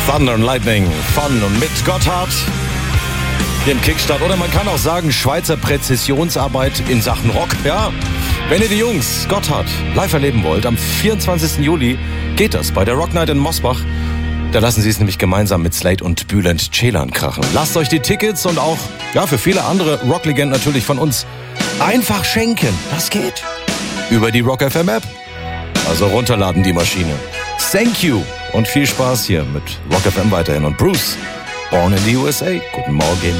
Thunder and Lightning von und mit Gotthard, dem Kickstart. Oder man kann auch sagen, Schweizer Präzisionsarbeit in Sachen Rock. Ja, wenn ihr die Jungs Gotthard live erleben wollt, am 24. Juli geht das bei der Rock Night in Mosbach. Da lassen sie es nämlich gemeinsam mit Slade und Bülent Ceylan krachen. Lasst euch die Tickets und auch für viele andere Rocklegenden natürlich von uns einfach schenken. Das geht über die Rock FM App. Also runterladen die Maschine. Thank you und viel Spaß hier mit Rock FM weiterhin. Und Bruce, Born in the USA. Guten Morgen.